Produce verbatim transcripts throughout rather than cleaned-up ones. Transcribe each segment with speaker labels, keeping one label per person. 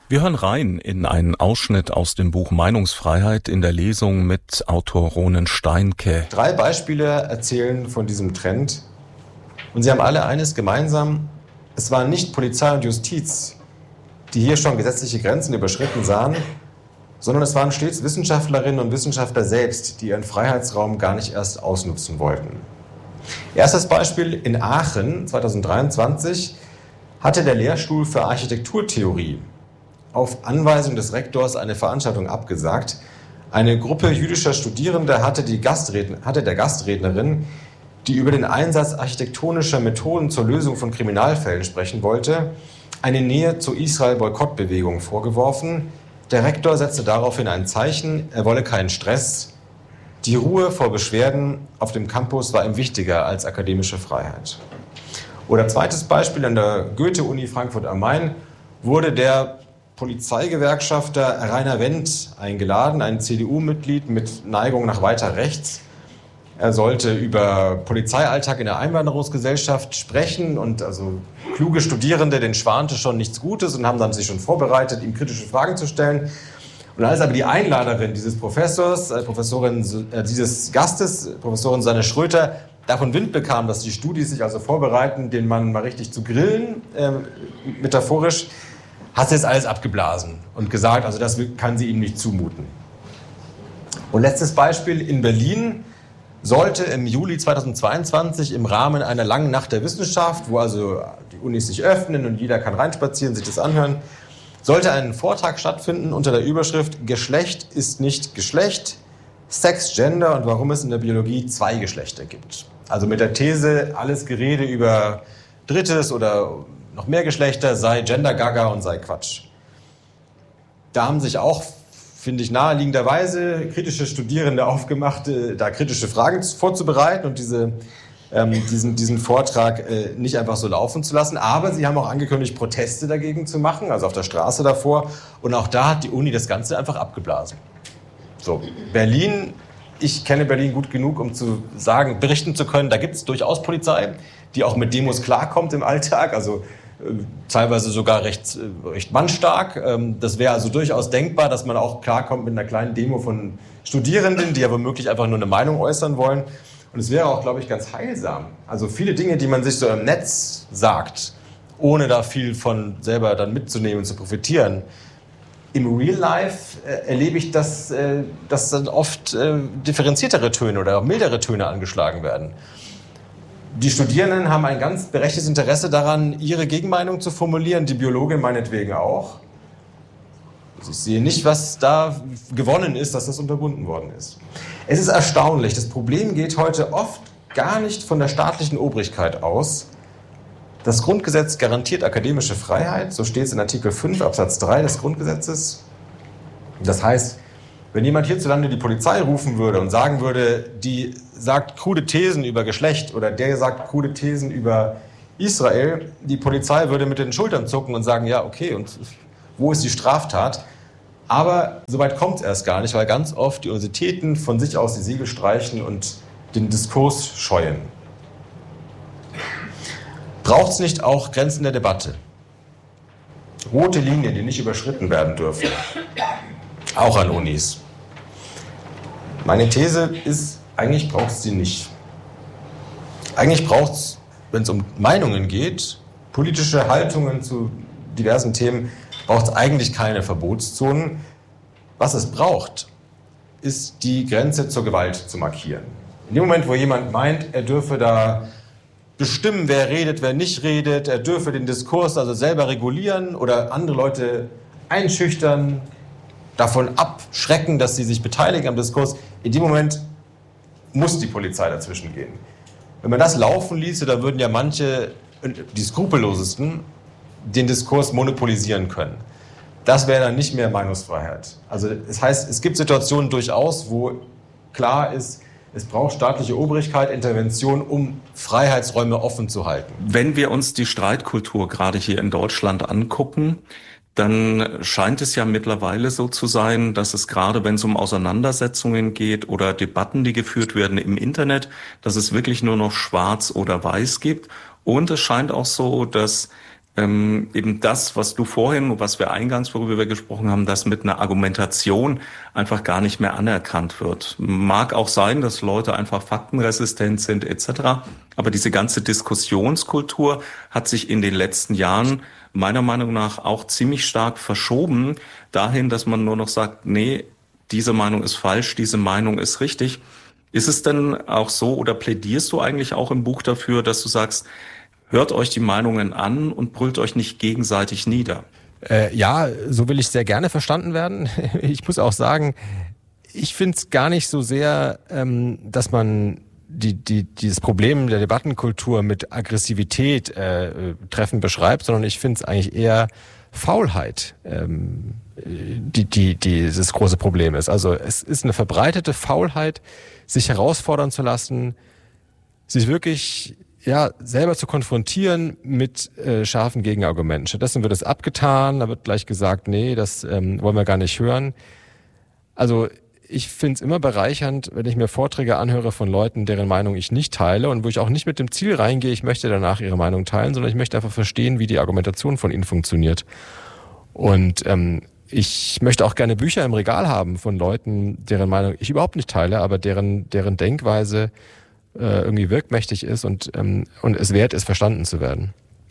Speaker 1: Wir hören rein in einen Ausschnitt aus dem Buch Meinungsfreiheit in der Lesung mit Autor Ronen Steinke.
Speaker 2: Drei Beispiele erzählen von diesem Trend und sie haben alle eines gemeinsam: Es waren nicht Polizei und Justiz, die hier schon gesetzliche Grenzen überschritten sahen, sondern es waren stets Wissenschaftlerinnen und Wissenschaftler selbst, die ihren Freiheitsraum gar nicht erst ausnutzen wollten. Erstes Beispiel: In Aachen zweitausenddreiundzwanzig hatte der Lehrstuhl für Architekturtheorie auf Anweisung des Rektors eine Veranstaltung abgesagt. Eine Gruppe jüdischer Studierende hatte, die Gastredner, hatte der Gastrednerin, die über den Einsatz architektonischer Methoden zur Lösung von Kriminalfällen sprechen wollte, eine Nähe zur Israel-Boykott-Bewegung vorgeworfen. Der Rektor setzte daraufhin ein Zeichen, er wolle keinen Stress. Die Ruhe vor Beschwerden auf dem Campus war ihm wichtiger als akademische Freiheit. Oder zweites Beispiel: An der Goethe-Uni Frankfurt am Main wurde der Polizeigewerkschafter Rainer Wendt eingeladen, ein C D U-Mitglied mit Neigung nach weiter rechts. Er sollte über Polizeialltag in der Einwanderungsgesellschaft sprechen und also kluge Studierende, denen schwante schon nichts Gutes und haben dann sich schon vorbereitet, ihm kritische Fragen zu stellen. Und als aber die Einladerin dieses Professors, äh, Professorin äh, dieses Gastes, Professorin Susanne Schröter, davon Wind bekam, dass die Studis sich also vorbereiten, den Mann mal richtig zu grillen, äh, metaphorisch, hat sie jetzt alles abgeblasen und gesagt, also das kann sie ihm nicht zumuten. Und letztes Beispiel: In Berlin sollte im Juli zweitausendzweiundzwanzig im Rahmen einer langen Nacht der Wissenschaft, wo also die Unis sich öffnen und jeder kann reinspazieren, sich das anhören, sollte ein Vortrag stattfinden unter der Überschrift Geschlecht ist nicht Geschlecht, Sex, Gender und warum es in der Biologie zwei Geschlechter gibt. Also mit der These, alles Gerede über Drittes oder noch mehr Geschlechter sei Gender-Gaga und sei Quatsch. Da haben sich auch, finde ich, naheliegenderweise kritische Studierende aufgemacht, da kritische Fragen vorzubereiten und diese, ähm, diesen, diesen Vortrag äh, nicht einfach so laufen zu lassen. Aber sie haben auch angekündigt, Proteste dagegen zu machen, also auf der Straße davor. Und auch da hat die Uni das Ganze einfach abgeblasen. So, Berlin, ich kenne Berlin gut genug, um zu sagen, berichten zu können, da gibt es durchaus Polizei, die auch mit Demos klarkommt im Alltag, also äh, teilweise sogar recht, äh, recht mannstark. Ähm, das wäre also durchaus denkbar, dass man auch klarkommt mit einer kleinen Demo von Studierenden, die aber womöglich einfach nur eine Meinung äußern wollen. Und es wäre auch, glaube ich, ganz heilsam. Also viele Dinge, die man sich so im Netz sagt, ohne da viel von selber dann mitzunehmen und zu profitieren. Im Real Life äh, erlebe ich, dass, äh, dass dann oft äh, differenziertere Töne oder mildere Töne angeschlagen werden. Die Studierenden haben ein ganz berechtigtes Interesse daran, ihre Gegenmeinung zu formulieren, die Biologin meinetwegen auch. Also ich sehe nicht, was da gewonnen ist, dass das unterbunden worden ist. Es ist erstaunlich, das Problem geht heute oft gar nicht von der staatlichen Obrigkeit aus. Das Grundgesetz garantiert akademische Freiheit, so steht es in Artikel fünf Absatz drei des Grundgesetzes. Das heißt, wenn jemand hierzulande die Polizei rufen würde und sagen würde, die sagt krude Thesen über Geschlecht oder der sagt krude Thesen über Israel, die Polizei würde mit den Schultern zucken und sagen, ja, okay, und wo ist die Straftat? Aber soweit kommt es erst gar nicht, weil ganz oft die Universitäten von sich aus die Segel streichen und den Diskurs scheuen. Braucht es nicht auch Grenzen der Debatte? Rote Linien, die nicht überschritten werden dürfen. Auch an Unis. Meine These ist, eigentlich braucht es sie nicht. Eigentlich braucht es, wenn es um Meinungen geht, politische Haltungen zu diversen Themen, braucht es eigentlich keine Verbotszonen. Was es braucht, ist die Grenze zur Gewalt zu markieren. In dem Moment, wo jemand meint, er dürfe da bestimmen, wer redet, wer nicht redet, er dürfe den Diskurs also selber regulieren oder andere Leute einschüchtern, davon abschrecken, dass sie sich beteiligen am Diskurs, in dem Moment muss die Polizei dazwischen gehen. Wenn man das laufen ließe, dann würden ja manche, die Skrupellosesten, den Diskurs monopolisieren können. Das wäre dann nicht mehr Meinungsfreiheit. Also das heißt, es gibt Situationen durchaus, wo klar ist, es braucht staatliche Obrigkeit, Intervention, um Freiheitsräume offen zu halten.
Speaker 1: Wenn wir uns die Streitkultur gerade hier in Deutschland angucken, dann scheint es ja mittlerweile so zu sein, dass es gerade, wenn es um Auseinandersetzungen geht oder Debatten, die geführt werden im Internet, dass es wirklich nur noch schwarz oder weiß gibt. Und es scheint auch so, dass ähm, eben das, was du vorhin, was wir eingangs, worüber wir gesprochen haben, dass mit einer Argumentation einfach gar nicht mehr anerkannt wird. Mag auch sein, dass Leute einfach faktenresistent sind et cetera. Aber diese ganze Diskussionskultur hat sich in den letzten Jahren meiner Meinung nach auch ziemlich stark verschoben dahin, dass man nur noch sagt, nee, diese Meinung ist falsch, diese Meinung ist richtig. Ist es denn auch so oder plädierst du eigentlich auch im Buch dafür, dass du sagst, hört euch die Meinungen an und brüllt euch nicht gegenseitig nieder?
Speaker 3: Äh, ja, so will ich sehr gerne verstanden werden. Ich muss auch sagen, ich finde es gar nicht so sehr, ähm, dass man die, die, dieses Problem der Debattenkultur mit Aggressivität äh, treffend beschreibt, sondern ich finde es eigentlich eher Faulheit, ähm, die, die, die dieses große Problem ist. Also es ist eine verbreitete Faulheit, sich herausfordern zu lassen, sich wirklich ja selber zu konfrontieren mit äh, scharfen Gegenargumenten. Stattdessen wird es abgetan, da wird gleich gesagt, nee, das ähm, wollen wir gar nicht hören. Also ich finde es immer bereichernd, wenn ich mir Vorträge anhöre von Leuten, deren Meinung ich nicht teile und wo ich auch nicht mit dem Ziel reingehe, ich möchte danach ihre Meinung teilen, sondern ich möchte einfach verstehen, wie die Argumentation von ihnen funktioniert. Und ähm, ich möchte auch gerne Bücher im Regal haben von Leuten, deren Meinung ich überhaupt nicht teile, aber deren deren Denkweise äh, irgendwie wirkmächtig ist und ähm, und es wert ist, verstanden zu werden.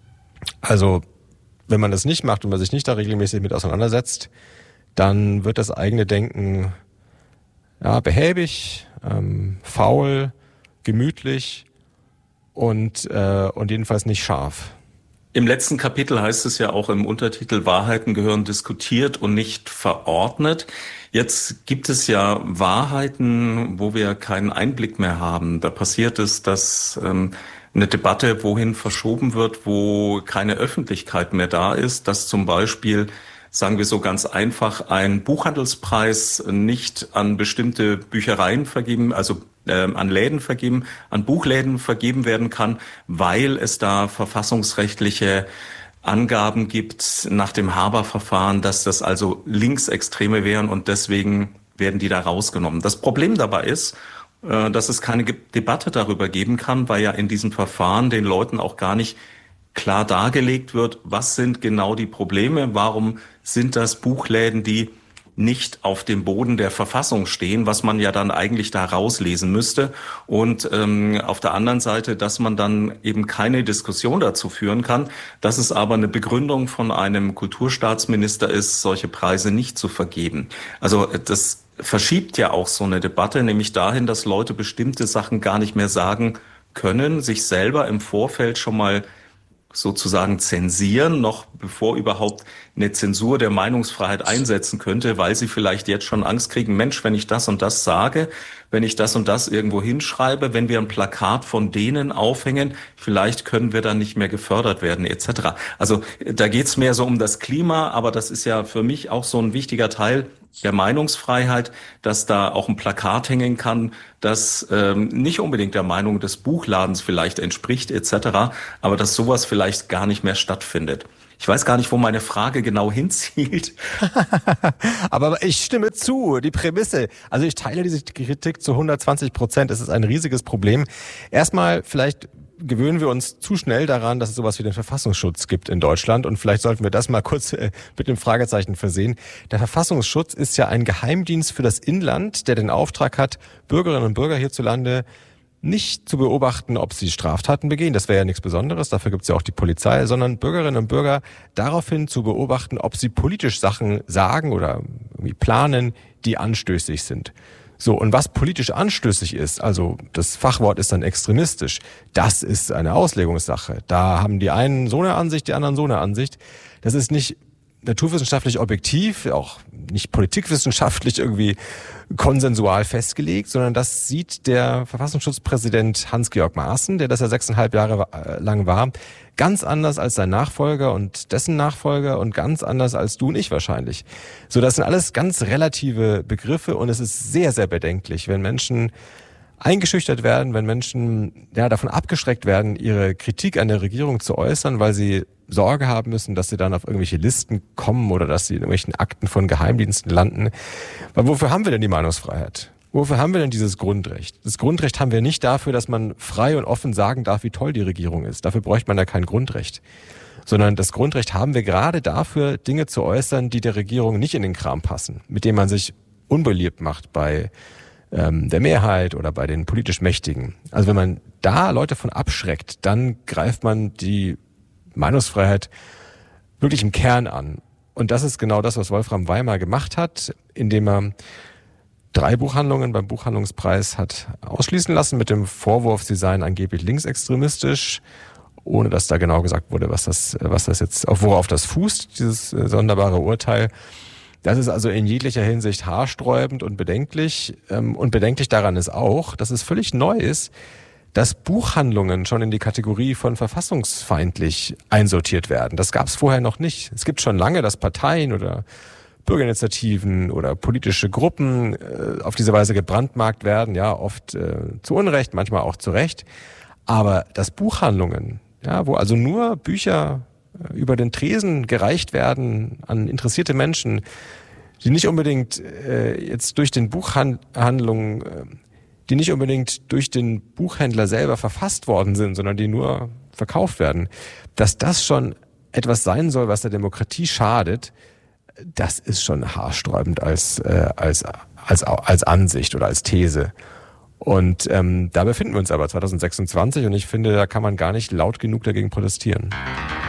Speaker 3: Also wenn man das nicht macht und man sich nicht da regelmäßig mit auseinandersetzt, dann wird das eigene Denken ja, behäbig, ähm, faul, gemütlich und, äh, und jedenfalls nicht scharf.
Speaker 1: Im letzten Kapitel heißt es ja auch im Untertitel, Wahrheiten gehören diskutiert und nicht verordnet. Jetzt gibt es ja Wahrheiten, wo wir keinen Einblick mehr haben. Da passiert es, dass ähm, eine Debatte wohin verschoben wird, wo keine Öffentlichkeit mehr da ist, dass zum Beispiel, sagen wir so ganz einfach, ein Buchhandelspreis nicht an bestimmte Büchereien vergeben, also äh, an Läden vergeben, an Buchläden vergeben werden kann, weil es da verfassungsrechtliche Angaben gibt nach dem Haber-Verfahren, dass das also Linksextreme wären und deswegen werden die da rausgenommen. Das Problem dabei ist, äh, dass es keine Debatte darüber geben kann, weil ja in diesem Verfahren den Leuten auch gar nicht klar dargelegt wird, was sind genau die Probleme, warum sind das Buchläden, die nicht auf dem Boden der Verfassung stehen, was man ja dann eigentlich da rauslesen müsste. Und ähm, auf der anderen Seite, dass man dann eben keine Diskussion dazu führen kann, dass es aber eine Begründung von einem Kulturstaatsminister ist, solche Preise nicht zu vergeben. Also das verschiebt ja auch so eine Debatte, nämlich dahin, dass Leute bestimmte Sachen gar nicht mehr sagen können, sich selber im Vorfeld schon mal sozusagen zensieren, noch bevor überhaupt eine Zensur der Meinungsfreiheit einsetzen könnte, weil sie vielleicht jetzt schon Angst kriegen, Mensch, wenn ich das und das sage, wenn ich das und das irgendwo hinschreibe, wenn wir ein Plakat von denen aufhängen, vielleicht können wir dann nicht mehr gefördert werden et cetera. Also da geht's mehr so um das Klima, aber das ist ja für mich auch so ein wichtiger Teil der Meinungsfreiheit, dass da auch ein Plakat hängen kann, das ähm, nicht unbedingt der Meinung des Buchladens vielleicht entspricht et cetera, aber dass sowas vielleicht gar nicht mehr stattfindet. Ich weiß gar nicht, wo meine Frage genau hinzielt.
Speaker 3: Aber ich stimme zu, die Prämisse. Also ich teile diese Kritik zu hundertzwanzig Prozent. Es ist ein riesiges Problem. Erstmal vielleicht gewöhnen wir uns zu schnell daran, dass es sowas wie den Verfassungsschutz gibt in Deutschland. Und vielleicht sollten wir das mal kurz äh, mit dem Fragezeichen versehen. Der Verfassungsschutz ist ja ein Geheimdienst für das Inland, der den Auftrag hat, Bürgerinnen und Bürger hierzulande nicht zu beobachten, ob sie Straftaten begehen, das wäre ja nichts Besonderes, dafür gibt es ja auch die Polizei, sondern Bürgerinnen und Bürger daraufhin zu beobachten, ob sie politisch Sachen sagen oder irgendwie planen, die anstößig sind. So, und was politisch anstößig ist, also das Fachwort ist dann extremistisch, das ist eine Auslegungssache. Da haben die einen so eine Ansicht, die anderen so eine Ansicht. Das ist nicht naturwissenschaftlich objektiv, auch nicht politikwissenschaftlich irgendwie konsensual festgelegt, sondern das sieht der Verfassungsschutzpräsident Hans-Georg Maaßen, der das ja sechseinhalb Jahre lang war, ganz anders als sein Nachfolger und dessen Nachfolger und ganz anders als du und ich wahrscheinlich. So, das sind alles ganz relative Begriffe und es ist sehr, sehr bedenklich, wenn Menschen eingeschüchtert werden, wenn Menschen ja davon abgeschreckt werden, ihre Kritik an der Regierung zu äußern, weil sie Sorge haben müssen, dass sie dann auf irgendwelche Listen kommen oder dass sie in irgendwelchen Akten von Geheimdiensten landen. Weil wofür haben wir denn die Meinungsfreiheit? Wofür haben wir denn dieses Grundrecht? Das Grundrecht haben wir nicht dafür, dass man frei und offen sagen darf, wie toll die Regierung ist. Dafür bräuchte man ja kein Grundrecht. sondern das Grundrecht haben wir gerade dafür, Dinge zu äußern, die der Regierung nicht in den Kram passen, mit denen man sich unbeliebt macht bei ähm, der Mehrheit oder bei den politisch Mächtigen. Also wenn man da Leute von abschreckt, dann greift man die Meinungsfreiheit wirklich im Kern an. Und das ist genau das, was Wolfram Weimar gemacht hat, indem er drei Buchhandlungen beim Buchhandlungspreis hat ausschließen lassen mit dem Vorwurf, sie seien angeblich linksextremistisch, ohne dass da genau gesagt wurde, was das, was das jetzt, worauf das fußt, dieses sonderbare Urteil. Das ist also in jeglicher Hinsicht haarsträubend und bedenklich. Und bedenklich daran ist auch, dass es völlig neu ist, dass Buchhandlungen schon in die Kategorie von verfassungsfeindlich einsortiert werden. Das gab es vorher noch nicht. Es gibt schon lange, dass Parteien oder Bürgerinitiativen oder politische Gruppen äh, auf diese Weise gebrandmarkt werden, ja, oft äh, zu Unrecht, manchmal auch zu Recht. Aber dass Buchhandlungen, ja, wo also nur Bücher äh, über den Tresen gereicht werden an interessierte Menschen, die nicht unbedingt äh, jetzt durch den Buchhandlungen, äh, die nicht unbedingt durch den Buchhändler selber verfasst worden sind, sondern die nur verkauft werden, dass das schon etwas sein soll, was der Demokratie schadet, das ist schon haarsträubend als, äh, als, als, als Ansicht oder als These. Und ähm, da befinden wir uns aber zwanzig sechsundzwanzig und ich finde, da kann man gar nicht laut genug dagegen protestieren.